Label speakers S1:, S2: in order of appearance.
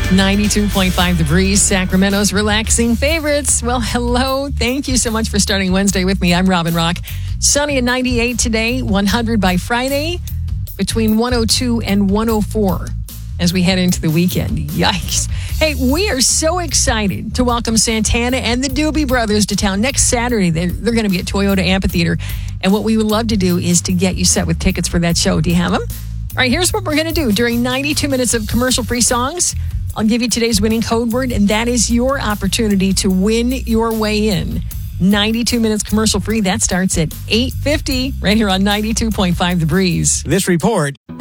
S1: 92.5 The Breeze, Sacramento's relaxing favorites. Well, hello. Thank you so much for starting Wednesday with me. I'm Robin Rock. Sunny at 98 today, 100 by Friday, between 102 and 104 as we head into the weekend. Yikes. Hey, we are so excited to welcome Santana and the Doobie Brothers to town next Saturday. They're going to be at Toyota Amphitheater. And what we would love to do is to get you set with tickets for that show. Do you have them? All right, here's what we're going to do. During 92 minutes of commercial-free songs, I'll give you today's winning code word, and that is your opportunity to win your way in. 92 minutes commercial-free. That starts at 8:50 right here on 92.5 The Breeze.
S2: This report